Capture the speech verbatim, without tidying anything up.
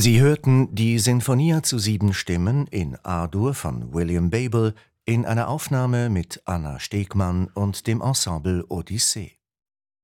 Sie hörten die Sinfonia zu sieben Stimmen in A-Dur von William Babel in einer Aufnahme mit Anna Stegmann und dem Ensemble Odyssee.